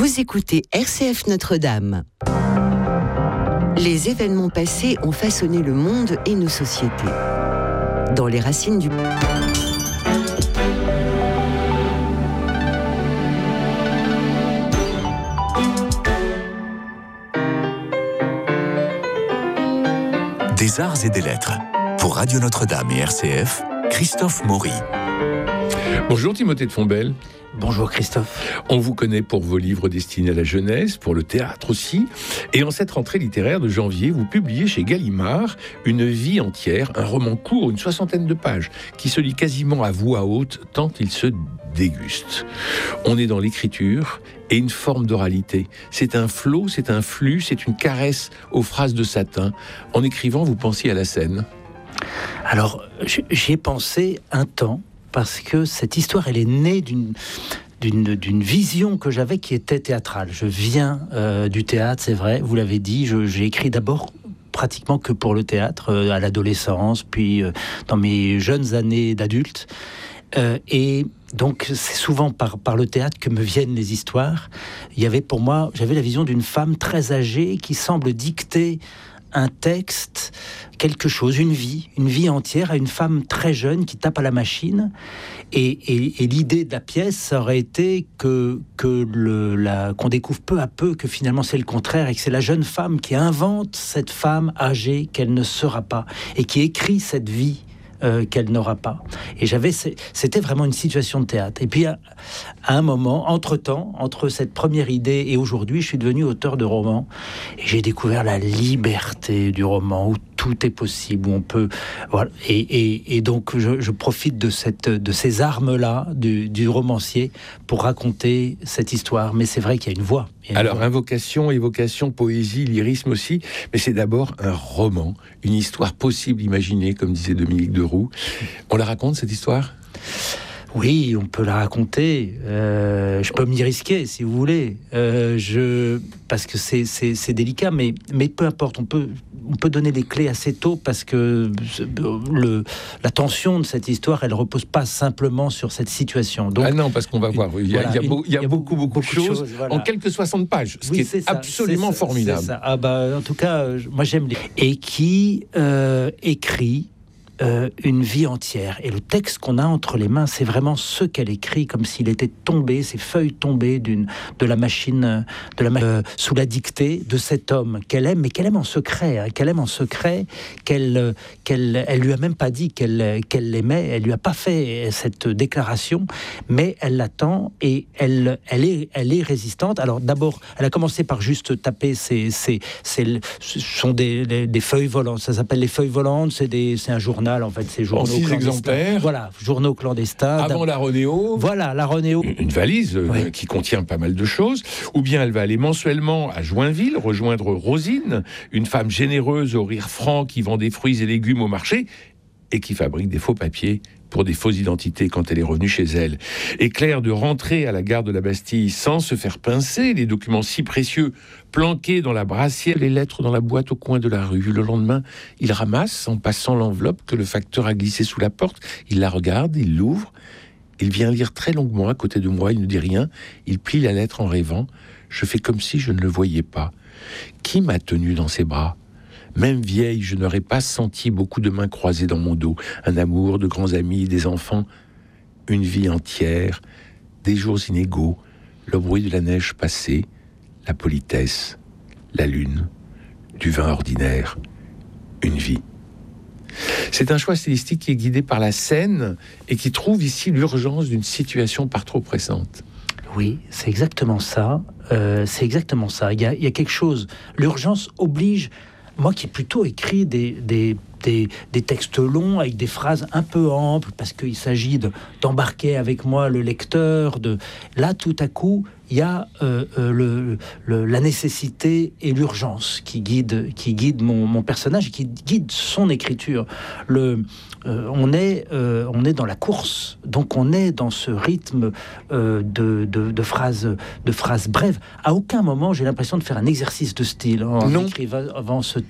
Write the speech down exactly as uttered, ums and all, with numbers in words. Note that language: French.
Vous écoutez R C F Notre-Dame. Les événements passés ont façonné le monde et nos sociétés. Dans les racines du... Des arts et des lettres. Pour Radio Notre-Dame et R C F, Christophe Maury. Bonjour Timothée de Fontbelle. Bonjour Christophe. On vous connaît pour vos livres destinés à la jeunesse, pour le théâtre aussi. Et en cette rentrée littéraire de janvier, vous publiez chez Gallimard Une vie entière, un roman court, une soixantaine de pages, qui se lit quasiment à voix haute tant il se déguste. On est dans l'écriture et une forme d'oralité. C'est un flot, c'est un flux, c'est une caresse aux phrases de satin. En écrivant, vous pensiez à la scène ? Alors, j'y ai pensé un temps, parce que cette histoire, elle est née d'une, d'une, d'une vision que j'avais qui était théâtrale. Je viens euh, du théâtre, c'est vrai, vous l'avez dit, je, j'ai écrit d'abord pratiquement que pour le théâtre, euh, à l'adolescence, puis euh, dans mes jeunes années d'adulte. Euh, et donc, c'est souvent par, par le théâtre que me viennent les histoires. Il y avait pour moi, j'avais la vision d'une femme très âgée qui semble dicter un texte, quelque chose, une vie, une vie entière à une femme très jeune qui tape à la machine. Et, et, et l'idée de la pièce, ça aurait été que, que le, la, qu'on découvre peu à peu que finalement c'est le contraire et que c'est la jeune femme qui invente cette femme âgée qu'elle ne sera pas et qui écrit cette vie Euh, qu'elle n'aura pas. Et j'avais, c'était vraiment une situation de théâtre. Et puis à, à un moment, entre-temps, entre cette première idée et aujourd'hui, je suis devenu auteur de romans et j'ai découvert la liberté du roman où tout est possible, où on peut, voilà. Et, et, et donc je, je profite de cette, de ces armes-là du, du romancier pour raconter cette histoire. Mais c'est vrai qu'il y a une voix. Une Alors, voix. invocation, évocation, poésie, lyrisme aussi, mais c'est d'abord un roman, une histoire possible, imaginée, comme disait Dominique Deroux. On la raconte, cette histoire ? Oui, on peut la raconter. Euh, je peux m'y risquer, si vous voulez. Euh, je, parce que c'est, c'est, c'est délicat, mais, mais peu importe. On peut, on peut donner les clés assez tôt parce que le, la tension de cette histoire, elle repose pas simplement sur cette situation. Donc, ah non, parce qu'on va voir. Il y a, voilà, il y a, une, beau, il y a, il y a beaucoup, beaucoup, beaucoup de choses, choses voilà. En quelques soixante pages, ce oui, qui est, est ça, absolument c'est ça, formidable. C'est ça. Ah bah, en tout cas, moi j'aime les... Et qui euh, écrit Euh, une vie entière. Et le texte qu'on a entre les mains, c'est vraiment ce qu'elle écrit, comme s'il était tombé, ces feuilles tombées d'une, de la machine, de la, euh, sous la dictée de cet homme qu'elle aime, mais qu'elle aime en secret, hein, qu'elle aime en secret, qu'elle, qu'elle, elle lui a même pas dit qu'elle, qu'elle l'aimait, elle lui a pas fait cette déclaration, mais elle l'attend et elle, elle est, elle est résistante. Alors d'abord, elle a commencé par juste taper ses, ses, ses ce sont des, des, des feuilles volantes. Ça s'appelle les feuilles volantes. C'est des, c'est un journal. En fait, c'est journaux en six clandestins. exemplaires. Voilà, journaux clandestins. Avant la Ronéo. Voilà, la Ronéo. Une valise euh, oui. qui contient pas mal de choses. Ou bien elle va aller mensuellement à Joinville, rejoindre Rosine, une femme généreuse au rire franc qui vend des fruits et légumes au marché et qui fabrique des faux papiers pour des fausses identités quand elle est revenue chez elle. Et Claire de rentrer à la gare de la Bastille sans se faire pincer, les documents si précieux planqués dans la brassière, les lettres dans la boîte au coin de la rue. Le lendemain, il ramasse en passant l'enveloppe que le facteur a glissée sous la porte. Il la regarde, il l'ouvre, il vient lire très longuement à côté de moi, il ne dit rien, il plie la lettre en rêvant. Je fais comme si je ne le voyais pas. Qui m'a tenu dans ses bras ? Même vieille, je n'aurais pas senti beaucoup de mains croisées dans mon dos. Un amour, de grands amis, des enfants. Une vie entière, des jours inégaux, le bruit de la neige passée, la politesse, la lune, du vin ordinaire, une vie. C'est un choix stylistique qui est guidé par la scène et qui trouve ici l'urgence d'une situation par trop pressante. Oui, c'est exactement ça. Euh, c'est exactement ça. Il y a, il y a quelque chose. L'urgence oblige... Moi qui ai plutôt écrit des, des, des, des textes longs avec des phrases un peu amples parce qu'il s'agit de, d'embarquer avec moi le lecteur. De... Là, tout à coup, il y a euh, euh, le, le, la nécessité et l'urgence qui guident qui guide mon, mon personnage et qui guide son écriture. Le, euh, on, est, euh, on est dans la course, donc on est dans ce rythme euh, de, de, de, phrases, de phrases brèves. À aucun moment, j'ai l'impression de faire un exercice de style en non. écrivant ce